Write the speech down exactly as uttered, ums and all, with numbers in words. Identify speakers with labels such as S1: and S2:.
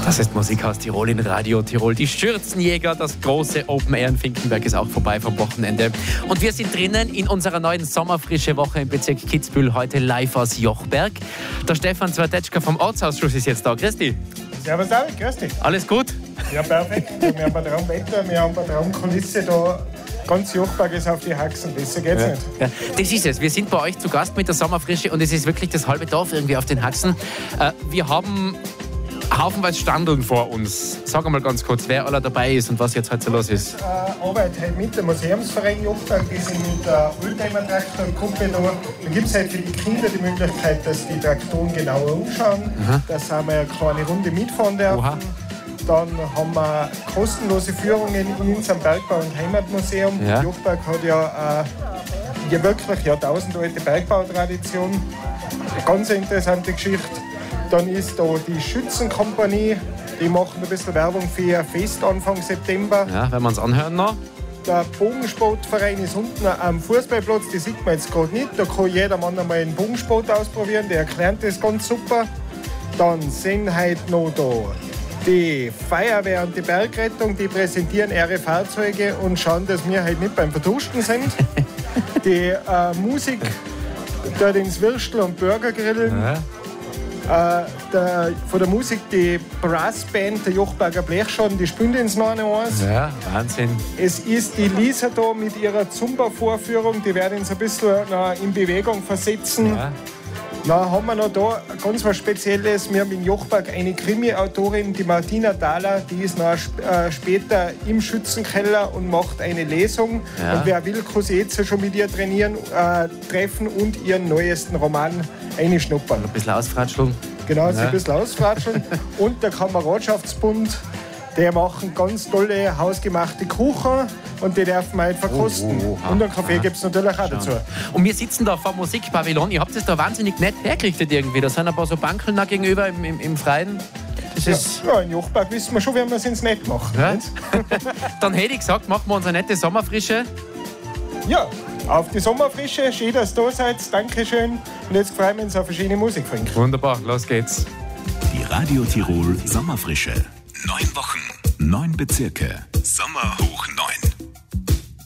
S1: Das ist Musik aus Tirol in Radio Tirol. Die Schürzenjäger, das große Open Air in Finkenberg ist auch vorbei vom Wochenende. Und wir sind drinnen in unserer neuen sommerfrische Woche im Bezirk Kitzbühel, heute live aus Jochberg. Der Stefan Zwartetschka vom Ortsausschuss ist jetzt da. Grüß dich.
S2: Servus David, grüß dich.
S1: Alles gut?
S2: Ja, perfekt. Wir haben ein Traumwetter, wir haben eine Traumkulisse da. Ganz Jochberg ist auf die Haxen, besser geht's
S1: ja.
S2: nicht.
S1: Ja, das ist es. Wir sind bei euch zu Gast mit der Sommerfrische und es ist wirklich das halbe Dorf irgendwie auf den Haxen. Äh, wir haben haufenweise Standeln vor uns. Sag einmal ganz kurz, wer aller dabei ist und was jetzt heute so los ist.
S2: Ich äh, arbeite heute mit dem Museumsverein Jochberg, die sind mit der Oldtimer-Traktor-Gruppe da. Da gibt es halt für die Kinder die Möglichkeit, dass die Traktoren genauer umschauen, Aha. dass wir eine kleine Runde mitfahren dürfen. Oha. Dann haben wir kostenlose Führungen in unserem Bergbau- und Heimatmuseum. Ja. Jochberg hat ja, äh, ja wirklich jahrtausendalte Bergbautradition. Eine ganz interessante Geschichte. Dann ist da die Schützenkompanie, die machen ein bisschen Werbung für ihr Fest Anfang September.
S1: Ja, wenn wir uns anhören noch.
S2: Der Bogensportverein ist unten am Fußballplatz, die sieht man jetzt gerade nicht. Da kann jeder Mann einmal einen Bogensport ausprobieren, der erklärt das ganz super. Dann sind heute noch da die Feuerwehr und die Bergrettung, die präsentieren ihre Fahrzeuge und schauen, dass wir halt nicht beim Verdursten sind. Die äh, Musik dort ins Würstel und Burger grillen. Ja. Äh, der, von der Musik die Brassband, der Jochberger Blechschaden, die spielen ins neun eins.
S1: Ja, Wahnsinn.
S2: Es ist die Lisa da mit ihrer Zumba-Vorführung, die werden uns ein bisschen na, in Bewegung versetzen. Ja. Dann haben wir noch da ganz was Spezielles. Wir haben in Jochberg eine Krimi-Autorin, die Martina Thaler, die ist noch äh, später im Schützenkeller und macht eine Lesung. Ja. Und wer will, kann sich jetzt schon mit ihr trainieren, äh, treffen und ihren neuesten Roman einschnuppern.
S1: Ein bisschen ausfratscheln.
S2: Genau,
S1: ja.
S2: so ein bisschen ausfratscheln. Und der Kameradschaftsbund, der machen ganz tolle hausgemachte Kuchen und die dürfen wir halt verkosten. Oh, oh, oh, und einen Kaffee gibt es natürlich auch dazu.
S1: Und wir sitzen da vor Musikpavillon. Ihr habt das da wahnsinnig nett hergerichtet irgendwie. Da sind ein paar so Bankeln da gegenüber im, im, im Freien. Das
S2: ja,
S1: ist
S2: ja, in Jochberg wissen wir schon, wie wir es ins Nett machen.
S1: Ja? Dann hätte ich gesagt, machen wir uns eine nette Sommerfrische.
S2: Ja, auf die Sommerfrische. Schön, dass ihr da seid. Dankeschön. Und jetzt freuen wir uns auf verschiedene Musik.
S1: Wunderbar, los geht's.
S3: Die Radio Tirol Sommerfrische. Neun Wochen, neun Bezirke. Sommerhoch.